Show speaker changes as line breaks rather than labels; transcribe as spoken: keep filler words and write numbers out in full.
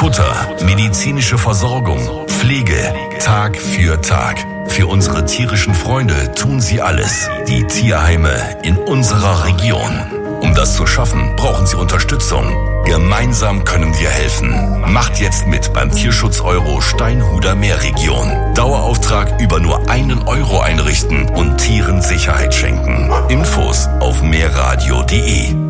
Futter, medizinische Versorgung, Pflege, Tag für Tag. Für unsere tierischen Freunde tun sie alles. Die Tierheime in unserer Region. Um das zu schaffen, brauchen sie Unterstützung. Gemeinsam können wir helfen. Macht jetzt mit beim Tierschutz-Euro Steinhuder Meerregion. Dauerauftrag über nur einen Euro einrichten und Tieren Sicherheit schenken. Infos auf meerradio punkt de.